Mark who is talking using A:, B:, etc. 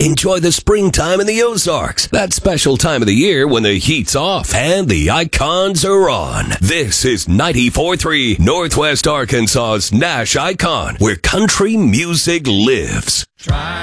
A: Enjoy the springtime in the Ozarks. That special time of the year when the heat's off and the icons are on. This is 94.3 Northwest Arkansas's Nash Icon, where country music lives.
B: Try